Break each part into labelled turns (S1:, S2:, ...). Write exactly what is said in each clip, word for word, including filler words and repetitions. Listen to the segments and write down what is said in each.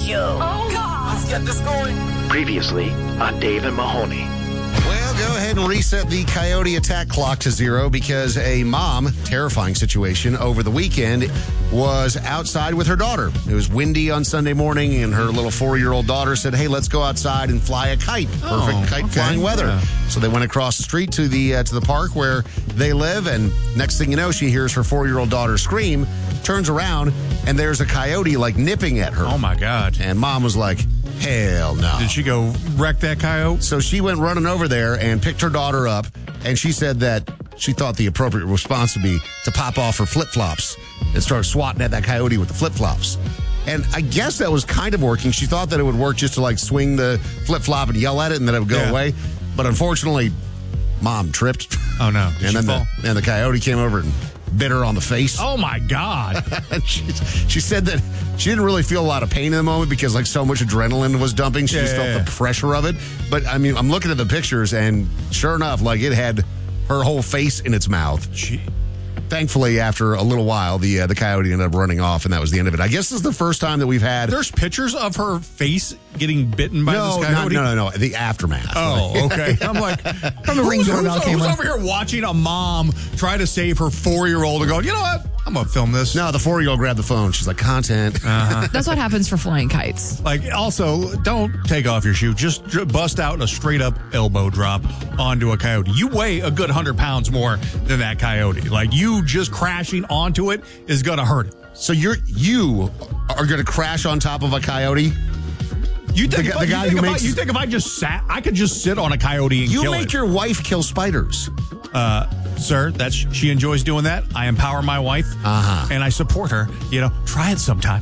S1: show.
S2: Oh, God. Let's get this going.
S3: Previously on Dave and Mahoney.
S4: Well, go ahead and reset the coyote attack clock to zero because a mom, terrifying situation, over the weekend was outside with her daughter. It was windy on Sunday morning, and her little four-year-old daughter said, hey, let's go outside and fly a kite. Perfect
S5: oh,
S4: kite
S5: okay.
S4: flying weather.
S5: Yeah.
S4: So they went across the street to the uh, to the park where they live, and next thing you know, she hears her four-year-old daughter scream, turns around, and there's a coyote, like, nipping at her.
S5: Oh, my God.
S4: And mom was like, hell no.
S5: Did she go wreck that coyote?
S4: So she went running over there and picked her daughter up, and she said that she thought the appropriate response would be to pop off her flip-flops and start swatting at that coyote with the flip-flops. And I guess that was kind of working. She thought that it would work just to, like, swing the flip-flop and yell at it and then it would go
S5: yeah.
S4: away. But unfortunately, mom tripped.
S5: Oh, no. Did
S4: and
S5: she
S4: then
S5: fall?
S4: The, and the coyote came over and bit her on the face.
S5: Oh, my God.
S4: she, she said that she didn't really feel a lot of pain in the moment because, like, so much adrenaline was dumping. She
S5: yeah,
S4: just
S5: yeah,
S4: felt
S5: yeah.
S4: the pressure of it. But, I mean, I'm looking at the pictures, and sure enough, like, it had her whole face in its mouth.
S5: She...
S4: Thankfully, after a little while, the uh, the coyote ended up running off, and that was the end of it. I guess this is the first time that we've had...
S5: There's pictures of her face getting bitten by
S4: no,
S5: this
S4: not,
S5: coyote?
S4: no, no, no. The aftermath.
S5: Oh, okay. I'm like,
S6: From the ring
S5: who's,
S6: doorbell
S5: who's,
S6: came
S5: who's
S6: on.
S5: over here watching a mom try to save her four-year-old and going, you know what? I'm going to film this.
S4: No, the four-year-old grabbed the phone. She's like, content.
S5: Uh-huh.
S6: That's what happens for flying kites.
S5: Like, also, don't take off your shoe. Just dr- bust out a straight-up elbow drop onto a coyote. You weigh a good one hundred pounds more than that coyote. Like, you just crashing onto it is going to hurt it.
S4: So you're you are going to crash on top of a coyote?
S5: You think,
S4: The
S5: if,
S4: gu- the
S5: I-
S4: guy
S5: you, think
S4: who
S5: if
S4: makes-
S5: I, you think if I just sat, I could just sit on a coyote and
S4: You
S5: kill
S4: make
S5: it?
S4: your wife kill spiders.
S5: Uh, sir, that's she enjoys doing that. I empower my wife,
S4: Uh-huh.
S5: and I support her. You know, try it sometime.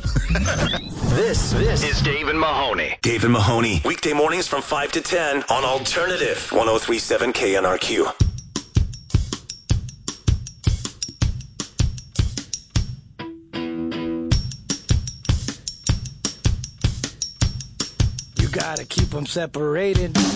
S3: This, this is Dave and Mahoney.
S7: Dave and Mahoney, weekday mornings from five to ten on Alternative one oh three point seven K N R Q.
S8: You gotta keep them separated.